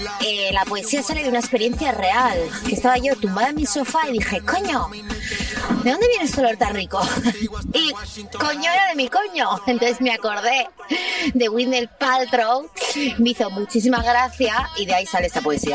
La poesía sale de una experiencia real, que estaba yo tumbada en mi sofá y dije, coño, ¿de dónde viene este olor tan rico? Y coño era de mi coño. Entonces me acordé de Gwyneth Paltrow, me hizo muchísima gracia y de ahí sale esta poesía.